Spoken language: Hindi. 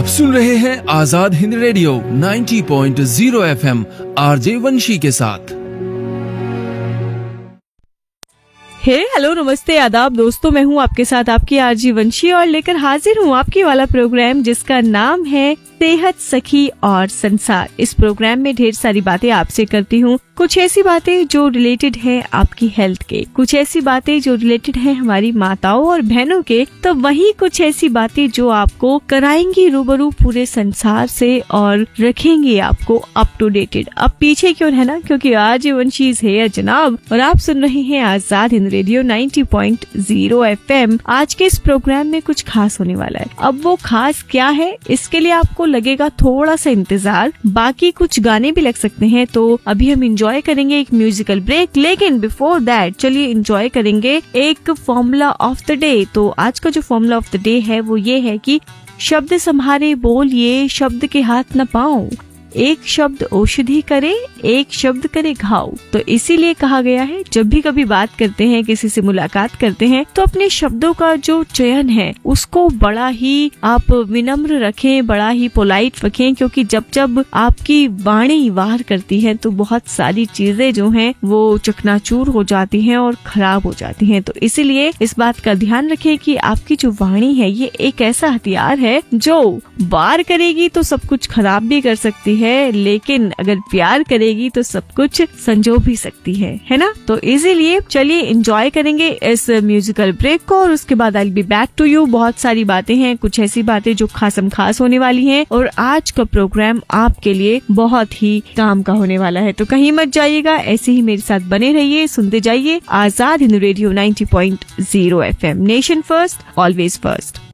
सुन रहे हैं Azad Hind radio 90.0 FM RJ वंशी के साथ। हेलो नमस्ते आदाब दोस्तों, मैं हूँ आपके साथ आपकी आरजे वंशी और लेकर हाजिर हूँ आपकी वाला प्रोग्राम जिसका नाम है सेहत सखी और संसार। इस प्रोग्राम में ढेर सारी बातें आपसे करती हूँ, कुछ ऐसी बातें जो रिलेटेड है आपकी हेल्थ के, कुछ ऐसी बातें जो रिलेटेड है हमारी माताओं और बहनों के, तो वही कुछ ऐसी बातें जो आपको कराएंगी रूबरू पूरे संसार से और रखेंगे आपको अप टू डेटेड। अब पीछे क्यों रहना, क्योंकि आज वंशी है जनाब और आप सुन रहे हैं आजाद हिंद रेडियो 90.0 FM। आज के इस प्रोग्राम में कुछ खास होने वाला है। अब वो खास क्या है, इसके लिए आपको लगेगा थोड़ा सा इंतजार, बाकी कुछ गाने भी लग सकते हैं। तो अभी हम एंजॉय करेंगे एक म्यूजिकल ब्रेक, लेकिन बिफोर दैट चलिए एंजॉय करेंगे एक फॉर्मूला ऑफ द डे। तो आज का जो फॉर्मूला ऑफ द डे है वो ये है कि शब्द संभारे बोलिए, शब्द के हाथ न पाओ, एक शब्द औषधि करे, एक शब्द करे घाव। तो इसीलिए कहा गया है जब भी कभी बात करते हैं, किसी से मुलाकात करते हैं, तो अपने शब्दों का जो चयन है उसको बड़ा ही आप विनम्र रखें, बड़ा ही पोलाइट रखें, क्योंकि जब जब आपकी वाणी वार करती है तो बहुत सारी चीजें जो हैं वो चकनाचूर हो जाती हैं और खराब हो जाती हैं। तो इसीलिए इस बात का ध्यान रखें कि आपकी जो वाणी है ये एक ऐसा हथियार है जो वार करेगी तो सब कुछ खराब भी कर सकती है, लेकिन अगर प्यार करेगी तो सब कुछ संजो भी सकती है ना। तो इसीलिए चलिए एंजॉय करेंगे इस म्यूजिकल ब्रेक को और उसके बाद आई बी बैक टू यू। बहुत सारी बातें हैं, कुछ ऐसी बातें जो खासम खास होने वाली हैं और आज का प्रोग्राम आपके लिए बहुत ही काम का होने वाला है। तो कहीं मत जाइएगा, ऐसे ही मेरे साथ बने रहिए, सुनते जाइए Azad Hind radio 90.0 FM। Nation first, always first.